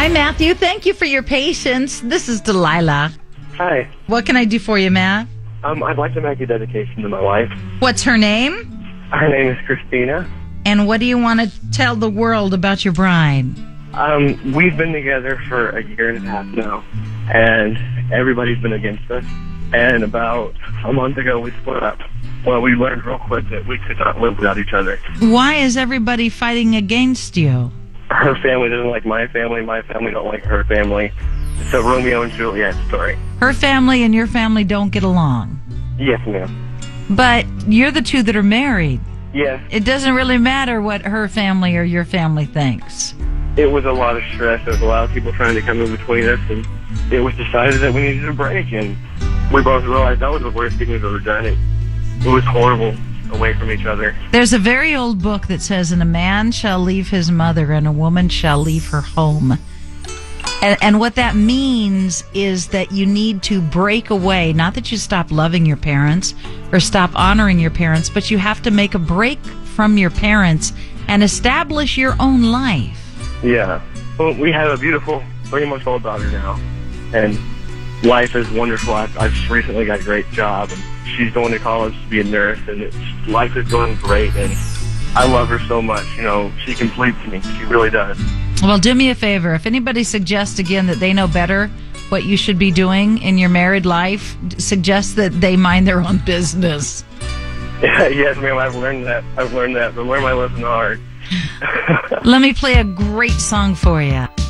Hi, Matthew. Thank you for your patience. This is Delilah. Hi. What can I do for you, Matt? I'd like to make a dedication to my wife. What's her name? Her name is Christina. And what do you want to tell the world about your bride? We've been together for a year and a half now, and everybody's been against us. And about a month ago, we split up. Well, we learned real quick that we could not live without each other. Why is everybody fighting against you? Her family doesn't like my family don't like her family. It's a Romeo and Juliet story. Her family and your family don't get along. Yes, ma'am. But you're the two that are married. Yes. It doesn't really matter what her family or your family thinks. It was a lot of stress. There was a lot of people trying to come in between us, and it was decided that we needed a break, and we both realized that was the worst thing we've ever done. It was horrible away from each other. There's a very old book that says, and a man shall leave his mother and a woman shall leave her home. And what that means is that you need to break away, not that you stop loving your parents or stop honoring your parents, but you have to make a break from your parents and establish your own life. Yeah. Well, we have a beautiful 3-month-old daughter now, and life is wonderful. I've recently got a great job, and she's going to college to be a nurse, and life is going great, and I love her so much. You know, she completes me. She really does. Well, do me a favor. If anybody suggests again that they know better what you should be doing in your married life, suggest that they mind their own business. Yes, ma'am, I've learned that. But learn my lesson hard. Let me play a great song for you.